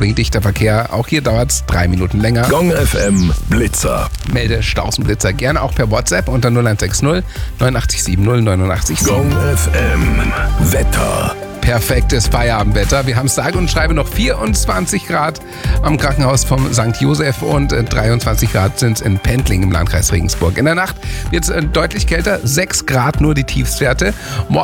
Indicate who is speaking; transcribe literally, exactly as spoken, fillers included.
Speaker 1: überwiegend dichter Verkehr. Auch hier dauert es drei Minuten länger.
Speaker 2: Gong F M Blitzer.
Speaker 1: Melde Stausenblitzer gerne auch per WhatsApp unter null eins sechs null neun acht sieben null neun acht sieben.
Speaker 2: Gong F M Wetter.
Speaker 1: Perfektes Feierabendwetter. Wir haben sage und schreibe noch vierundzwanzig Grad am Krankenhaus vom Sankt Josef und dreiundzwanzig Grad sind es in Pendling im Landkreis Regensburg. In der Nacht wird es deutlich kälter, sechs Grad nur die Tiefstwerte. Morgen